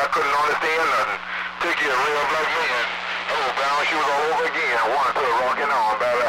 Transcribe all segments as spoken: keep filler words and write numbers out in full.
I couldn't understand nothing. Took you a real black man. Oh, brown shoes all over again. One to the rocking on, baby.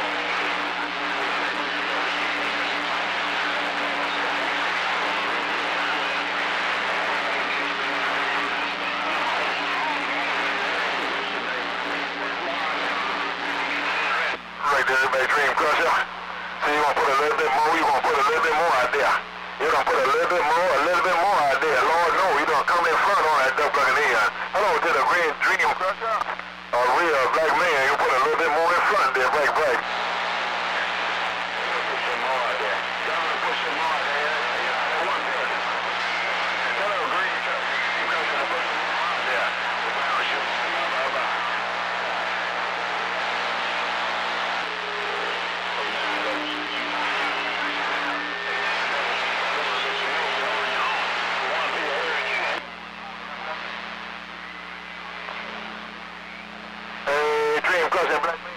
Right there, everybody Dream Crusher. So you gonna put a little bit more, you gonna put a little bit more out there. You gonna put a little bit more, a little bit more out there. Lord knows you gonna come in front on that duck looking in. Hello to the Green Dream Crusher. A real black man, you put a little bit more in front there, break, break. Put some more out there. Put some more out there. One thing. Hello, Green Crusher. You got to put some more out there. Brown shoe. Bye bye. Dream Crusher, black man.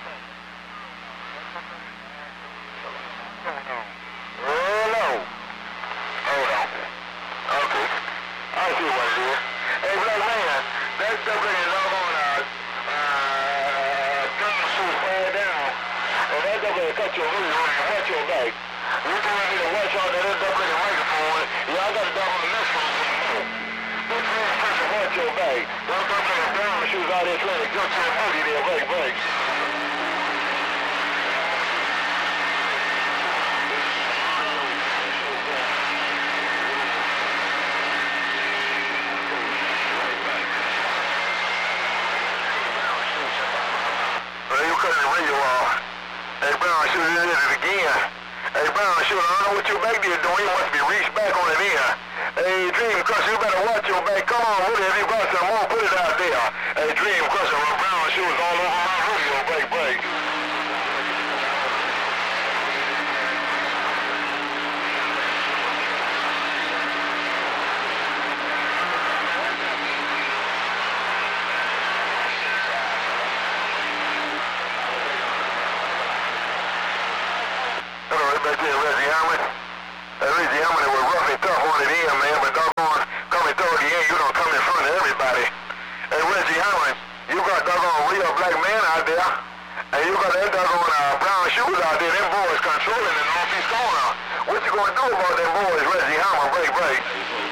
Roll on. Hold on. Okay. I see what it is. Hey, black man, that stuff is all on uh, uh, brown shoes fall down. And that stuff will cut your roof and watch your back. You can need to watch all that stuff like a microphone. Y'all got to dog on the next one. This man first and watch your back. Don't come to the brown shoes out there trying to jump to a booty there, break, break. Well, you cutting the radio off. Hey, brown shoes, you did it again. Hey, brown shoes, I don't know what your back did doing. You must be reached back on it in. Hey, Dream Crusher, you better watch your back. Come on with it. If you got some more, put it out there. Hey, Dream Crusher, my brown shoes all over my radio. Break, break. Hello, everybody there, Reggie Hammond. Hey, Reggie Hammond, it was rough and tough on it in, man, but doggone, coming toward the end, you don't come in front of everybody. Hey, Reggie Hammond, you got doggone real black man out there, and you got that doggone uh, brown shoes out there, them boys controlling the northeast corner. What you gonna do about them boys, Reggie Hammond, break, break?